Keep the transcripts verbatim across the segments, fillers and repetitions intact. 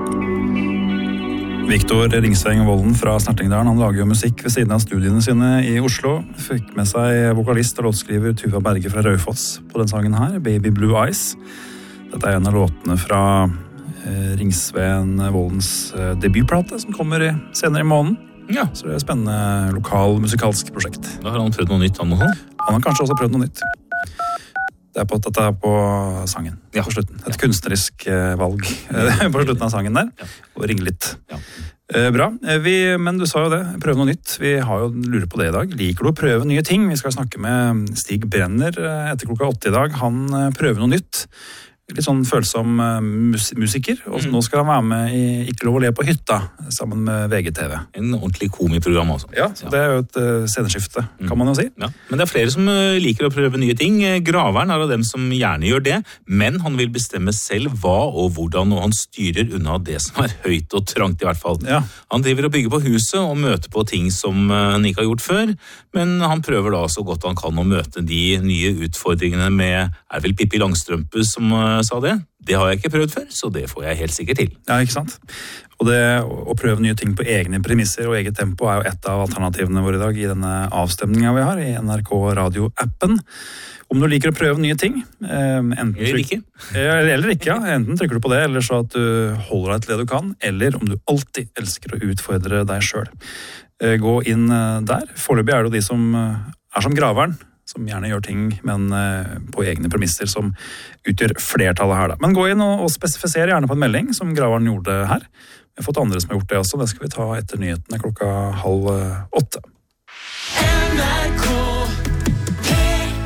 Viktor Ringsveng Volden fra Snertingdalen, han lager jo musikk ved siden av studiene sine i Oslo. Fikk med seg vokalist og låtskriver Tuva Berge fra Raufoss på den sangen her, Baby Blue Eyes. Dette er en av låtene fra eh, Ringsveng Voldens eh, debutplate som kommer i, senere i måneden. Ja. Så det er et spennende lokal musikalsk prosjekt. Da har han prøvd noe nytt, han må. Han har kanskje også prøvd noe nytt. Det er på, dette er på sangen, ja. På slutten. Et ja. kunstnerisk eh, valg ja. på slutten av sangen der, ja. Og ringe litt. Ja. Eh, bra, Vi, men du sa jo det, prøve noe nytt. Vi har jo lurer på det i dag. Liker du å prøve nye ting? Vi skal snakke med Stig Brenner etter klokka åtte i dag. Han prøver noe nytt. Litt sånn følsom mus- musiker, og mm. nå skal han være med i Ikke lov å le på hytta, sammen med V G T V. En ordentlig komiprogram også. Ja, så det er jo et uh, sceneskifte, mm. kan man jo si. Ja. Men det er flere som uh, liker å prøve nye ting. Graveren er av dem som gjerne gjør det, men han vil bestemme selv hva og hvordan, og han styrer unna det som er høyt og trangt i hvert fall. Ja. Han driver og bygger på huset og møter på ting som uh, han ikke har gjort før, men han prøver da så godt han kan å møte de nye utfordringene med, er vel Pippi Langstrømpe som uh, sa det. Det har jeg ikke prøvd før, så det får jeg helt sikkert til. Ja, ikke sant? Og det å prøve nye ting på egne premisser og eget tempo er jo et av alternativene våre i dag i denne avstemningen vi har i N R K Radio-appen. Om du liker å prøve nye ting, enten eller ikke. Eller ikke, ja. Enten trykker du på det, eller så at du holder deg til det du kan, eller om du alltid elsker å utfordre deg selv. Gå inn der. Foreløpig er det jo de som er som graveren, som gjerne gjør ting, men på egne premisser som utgjør flertallet her da. Men gå inn og, og spesifisere gjerne på en melding, som graveren gjorde her. Vi har fått andre som har gjort det også, det skal vi ta etter nyhetene klokka halv åtte. N R K P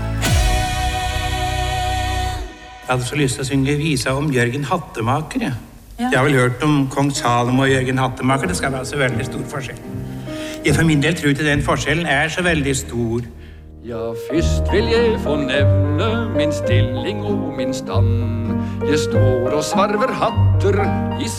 ett. Jeg hadde så lyst til å synge visa om Jørgen Hattemaker, ja. Jeg har vel hørt om kong Salomo og Jørgen Hattemaker, det skal være så veldig stor forskjell. Jeg for min del tror til den forskjellen er så veldig stor. Ja, først vil jeg få nevne min stilling og min stand. Jeg står og svarver hatter i